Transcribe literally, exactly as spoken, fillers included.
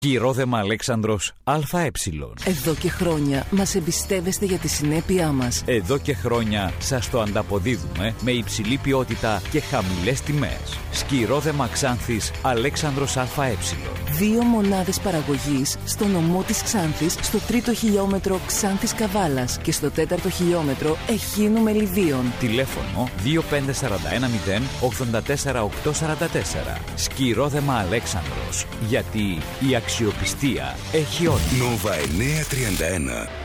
Σκυρόδεμα Αλέξανδρος ΑΕ. Εδώ και χρόνια μας εμπιστεύεστε για τη συνέπειά μας. Εδώ και χρόνια σας το ανταποδίδουμε με υψηλή ποιότητα και χαμηλές τιμές. Σκυρόδεμα Ξάνθης Αλέξανδρος ΑΕ. Δύο μονάδες παραγωγής στο νομό της Ξάνθης, στο τρίτο χιλιόμετρο Ξάνθης Καβάλας και στο τέταρτο χιλιόμετρο Εχίνου Μελιδίων. Τηλέφωνο δύο πέντε τέσσερα ένα μηδέν ογδόντα τέσσερα οκτακόσια σαράντα τέσσερα. Σκυρόδεμα Αλέξανδρος. Γιατί η αξιοπιστία έχει όρια. Νόβα εννιακόσια τριάντα ένα.